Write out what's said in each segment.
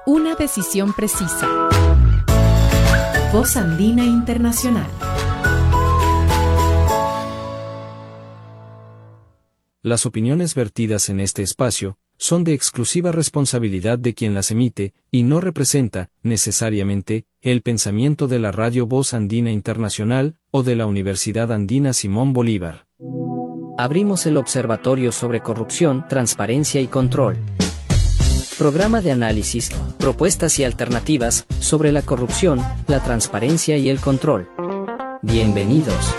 Una decisión precisa. Voz Andina Internacional. Las opiniones vertidas en este espacio son de exclusiva responsabilidad de quien las emite y no representa, necesariamente, el pensamiento de la Radio Voz Andina Internacional o de la Universidad Andina Simón Bolívar. Abrimos el Observatorio sobre Corrupción, Transparencia y Control. Programa de análisis, propuestas y alternativas sobre la corrupción, la transparencia y el control. Bienvenidos.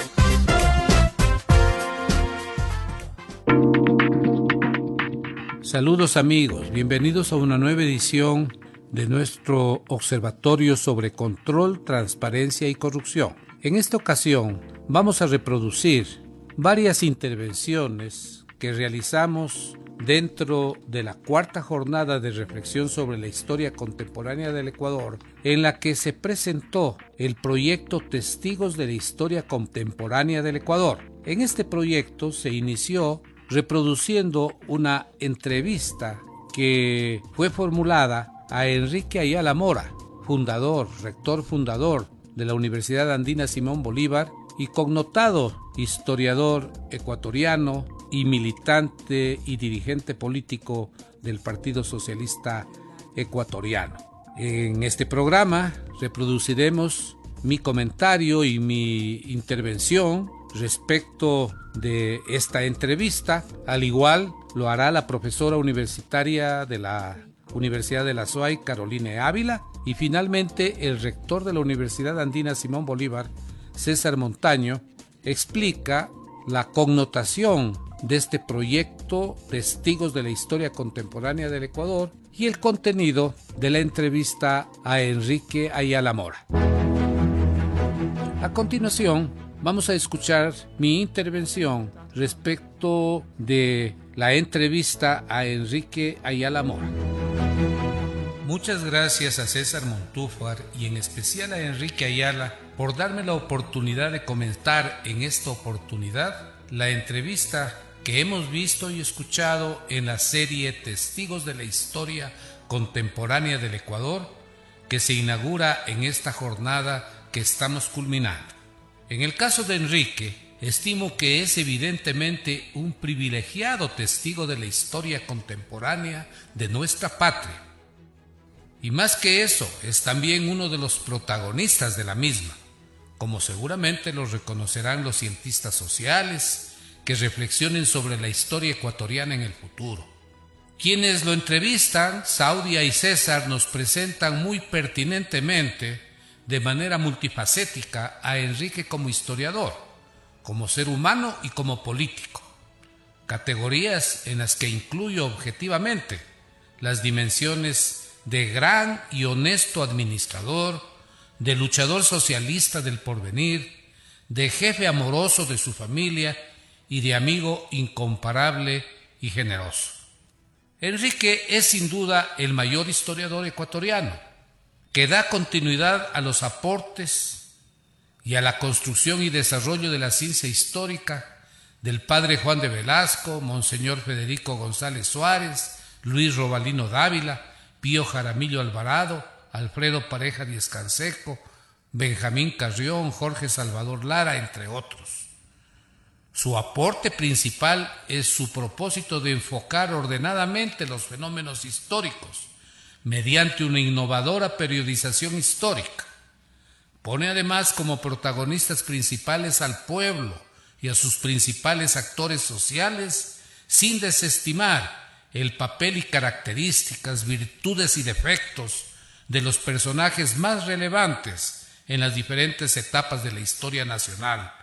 Saludos amigos, bienvenidos a una nueva edición de nuestro Observatorio sobre Control, Transparencia y Corrupción. En esta ocasión vamos a reproducir varias intervenciones que realizamos dentro de la cuarta jornada de reflexión sobre la historia contemporánea del Ecuador, en la que se presentó el proyecto Testigos de la Historia Contemporánea del Ecuador. En este proyecto se inició reproduciendo una entrevista que fue formulada a Enrique Ayala Mora, rector fundador de la Universidad Andina Simón Bolívar y connotado historiador ecuatoriano y militante y dirigente político del Partido Socialista Ecuatoriano. En este programa reproduciremos mi comentario y mi intervención respecto de esta entrevista, al igual lo hará la profesora universitaria de la Universidad de la SUAY, Caroline Ávila, y finalmente el rector de la Universidad Andina Simón Bolívar, César Montaño, explica la connotación de este proyecto Testigos de la Historia Contemporánea del Ecuador y el contenido de la entrevista a Enrique Ayala Mora. A continuación, vamos a escuchar mi intervención respecto de la entrevista a Enrique Ayala Mora. Muchas gracias a César Montúfar y en especial a Enrique Ayala por darme la oportunidad de comentar en esta oportunidad la entrevista que hemos visto y escuchado en la serie Testigos de la Historia Contemporánea del Ecuador, que se inaugura en esta jornada que estamos culminando. En el caso de Enrique, estimo que es evidentemente un privilegiado testigo de la historia contemporánea de nuestra patria. Y más que eso, es también uno de los protagonistas de la misma, como seguramente lo reconocerán los cientistas sociales que reflexionen sobre la historia ecuatoriana en el futuro. Quienes lo entrevistan, Saudia y César, nos presentan muy pertinentemente, de manera multifacética, a Enrique como historiador, como ser humano y como político, categorías en las que incluyo objetivamente las dimensiones de gran y honesto administrador, de luchador socialista del porvenir, de jefe amoroso de su familia y de amigo incomparable y generoso. Enrique es sin duda el mayor historiador ecuatoriano, que da continuidad a los aportes y a la construcción y desarrollo de la ciencia histórica del padre Juan de Velasco, Monseñor Federico González Suárez, Luis Robalino Dávila, Pío Jaramillo Alvarado, Alfredo Pareja Díez Canseco, Benjamín Carrión, Jorge Salvador Lara, entre otros. Su aporte principal es su propósito de enfocar ordenadamente los fenómenos históricos mediante una innovadora periodización histórica. Pone además como protagonistas principales al pueblo y a sus principales actores sociales, sin desestimar el papel y características, virtudes y defectos de los personajes más relevantes en las diferentes etapas de la historia nacional